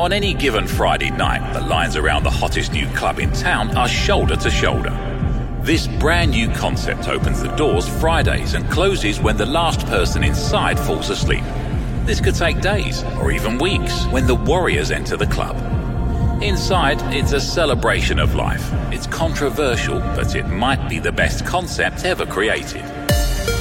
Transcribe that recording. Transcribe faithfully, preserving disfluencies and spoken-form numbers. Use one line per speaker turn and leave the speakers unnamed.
On any given Friday night, the lines around the hottest new club in town are shoulder to shoulder. This brand new concept opens the doors Fridays and closes when the last person inside falls asleep. This could take days or even weeks when the Warriors enter the club. Inside, it's a celebration of life. It's controversial, but it might be the best concept ever created.